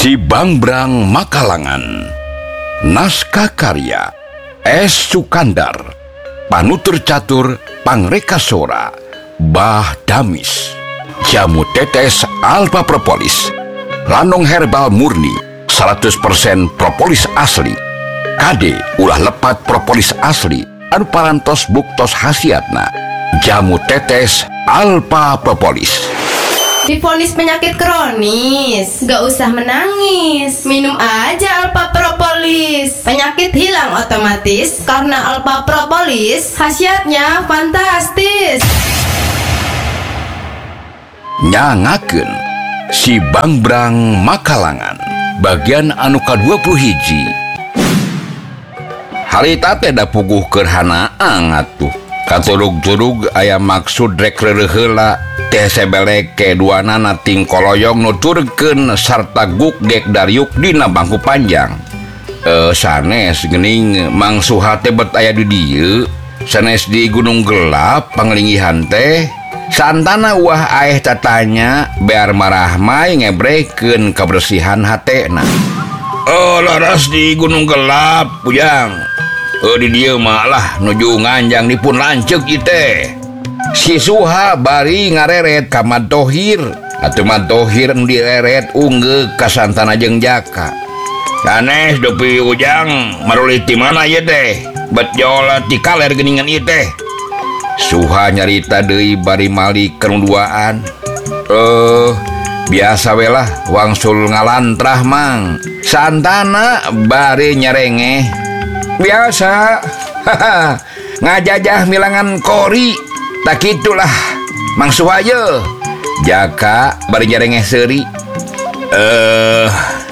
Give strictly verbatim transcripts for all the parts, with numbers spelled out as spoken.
Si Bangbrang Makalangan. Naskah karya S. Sukandar. Panutur catur Pangreka Sora Bah Damis. Jamu tetes alfa propolis. Lanong herbal murni seratus persen propolis asli. Kade ulah lepat propolis asli anu parantos buktos khasiatna. Jamu tetes alfa propolis. Divonis penyakit kronis, gak usah menangis. Minum aja Alpha Propolis. Penyakit hilang otomatis karena Alpha Propolis khasiatnya fantastis. Nyangakeun Si Bangbrang Makalangan bagian anu ka dua puluh hiji. Harita teh da puguh kerhanaan atuh. Katurug-turug aya maksud rek reureheula teh sebelek keduanana ting koloyong nuturkeun sarta gugdek dariuk dina bangku panjang. Eh sanes geuning Mang Suha teh bet aya di dieu, sanes di Gunung Gelap panglingihan teh. Santana uah aeh tatanya bear marah mai ngebrekeun kabersihan hatena. Oh laras di Gunung Gelap pujang. Oh di dieu mah lah nuju nganjang dipun lanceuk ieu teh. Si Suha bari ngareret ka Mantohir, atuh Mantohir nu direret ungeug ka Santana jeung Jaka. Sanes deui ujang marulih ti mana ieu teh? Bet jola ti kaler geuningan ieu teh. Suha nyarita deui bari malik kenuduaan. Eh biasa we lah wangsul ngalantrah Mang. Santana bari nyarengeh. Biasa. Haha. Ngajajah milangan kori. Tak itulah Mang Suha ye. Jaka bari nyarengeh seuri. Eh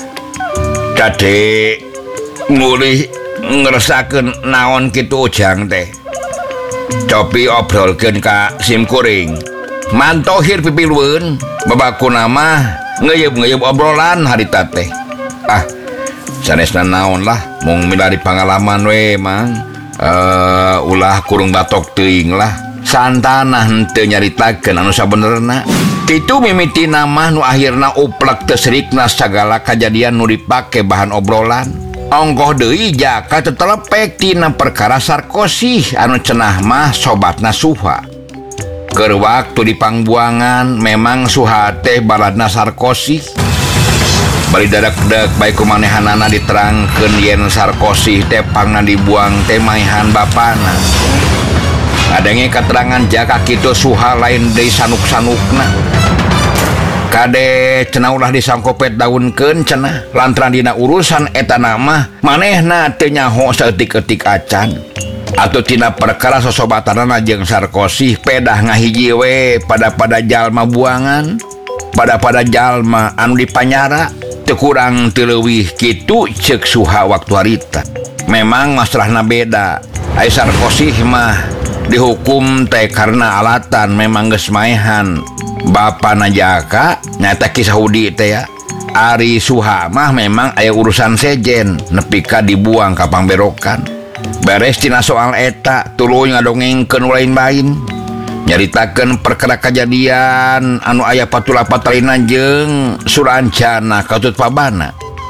Kade mulih ngerasakeun naon kitu ujang teh. Copi obrolkeun ka Simkuring. Mantohir pipilueun babakuna mah ngeuyeub-ngeuyeub obrolan harita teh. Ah, sanesna naon lah mung milari pangalaman we Mang. Eh ulah kurung batok teuing lah. Santana henteu nyaritakeun anu sabenerna. Kitu mimitina mah nu akhirna uplek teu serikna sagala kajadian nu dipake bahan obrolan. Ongkoh deui Jaka tetelepek tina perkara sarkosih anu cenah mah sobatna Suha. Keur waktu di pangbuangan memang Suha teh baladna sarkosih. Bari dadak-dadak bae kumanehanana diterangkeun yen sarkosih teh pangna dibuang teh maehan bapana. Ngadenge keterangan Jaka kitu Suha lain deui sanuk-sanukna. Kade cenah ulah disangkopet daunkeun cenah lantaran dina urusan eta mah manehna teu nyaho saeutik-eutik acan. Atuh tina perkara sosobatanana jeung sarkosih pedah ngahiji we pada-pada jalma buangan, pada-pada jalma anu dipanyara teu kurang teu leuwih kitu ceuk Suha waktu harita. Memang masalahna beda. Ai sarkosih mah dihukum teh karena alatan memang geus maehan. Bapana Jaka nyata kisah Hudi teh ya. Ari Suha mah memang aya urusan sejen nepi ka dibuang ka pangberokan. Beres tina soal eta tuluy ngadongengkeun lain-lain. Nyaritakeun perkara kajadian anu aya patula-patalina jeung surancana katut pabana.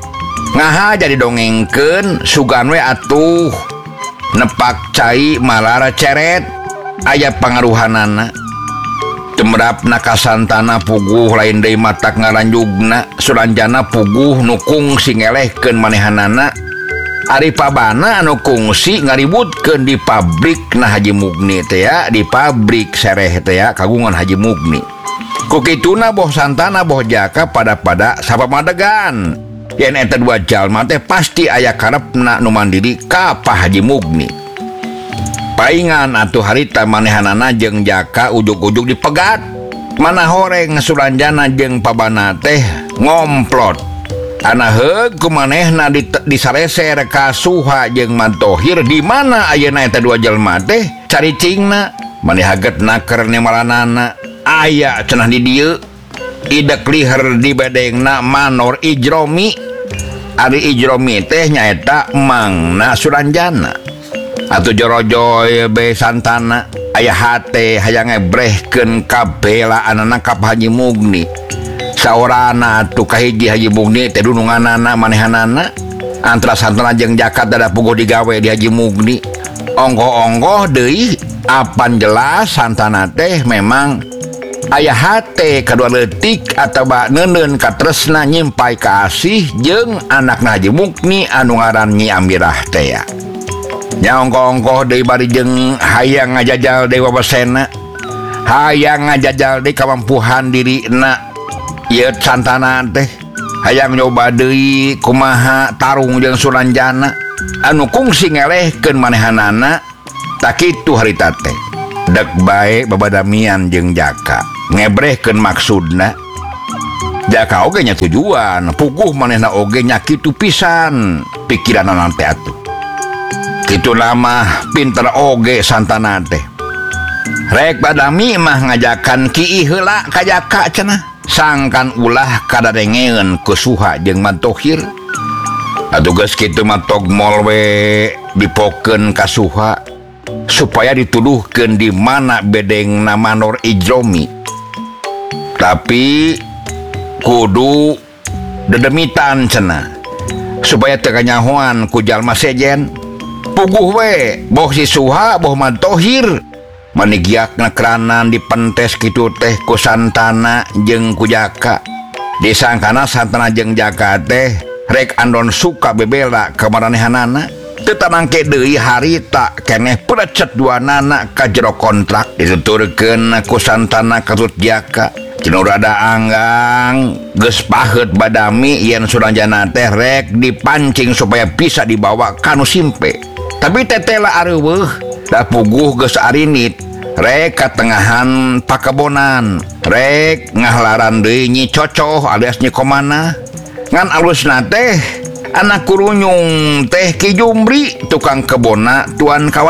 Ngaha jadi dongengkeun sugan we atuh. Nepak cai malara ceret aya pangaruhanana. Temrapna kasantana puguh lain deui matak ngaranjugna suranjana puguh nu kungsi ngelehkeun manehanana. Ari pabana anu kungsi ngaributkeun di pabrikna Haji Mugni teh ya, di pabrik sereh teh ya kagungan Haji Mugni. Ku kituna boh Santana boh Jaka pada-pada sapamadegan yen eta dua jalma teh pasti aya karepna nu mandiri ka Pak Haji Mugni. Paingan atuh harita manehanana jeung Jaka ujug-ujug dipegat. Mana horeng suranjana jeung pabana teh ngomplot. Ana heug kumanehna disareser ka Suha jeung Mantohir di mana ayeuna eta dua jalma teh caricingna. Manehagetna keur nemalanana aya cenah di dieu. Idek liher di bedengna Manor Ijromi. Ari Ijromi teh nyaeta mangna suranjana. Atuh jorojoy be Santana aya hate hayang ngebrehkeun kabela anana ka Haji Mugni. saorana atuh kahiji Haji Mugni teh dununganana manehanana antara santana jeung jakat dada puguh digawe di Haji Mugni. Onggoh-onggoh deui apan jelas santana teh memang aya hate kadua leutik atawa neuneun katresna nyimpai kaasih jeung anakna Haji Mugni anu ngaran Nyi Amirah teh ya. Nya onggoh-onggoh deui bari jeung hayang ngajajal deui wawasena, hayang ngajajal deui kamampuhan dirina ieu santana teh, hayang nyoba deui kumaha tarung jeung Suranjana anu kungsi ngelehkeun manehanana. Tak kitu harita teh dek bae babadamian jeung Jaka ngebrehkeun maksudna. Jaka oge nya tujuan puguh manehna oge nya kitu pisan pikiranna teh atuh. Kitu lama pinter oge santana teh. Rek badami mah ngajakan Ki heula ka Jaka cenah. Sangkan ulah kadadengeun ku Suha jeung Mantohir. Atuh geus kitu mah togmol we dipokeun ka Suha supaya dituduhkeun di mana bedengna Manor Ijromi. Tapi kudu dedemitan cenah supaya teu kanyahoan ku jalma sejen. Puguh we boh si Suha boh Mantohir manigiakna keranan dipentes kitu teh ku santana jeung ku Jaka. Disangkana santana jeung Jaka teh rek andon suka bebela ka maranehanana. Teu tanangke deui harita keneh perecet duanana ka jero kontrak dituturkeun ku santana katut Jaka. Cenah rada anggang geus paheut badami yen Suranjana teh rek dipancing supaya bisa dibawa ka nu simpe. Tapi tetela areuweuh da puguh geus arinit rek katengahan pakebonan, rek ngahlaran deui Nyi Cocoh alias Nyi Komana. Ngan alusna teh anak kurunyung teh Ki Jumri tukang kebona tuan kawan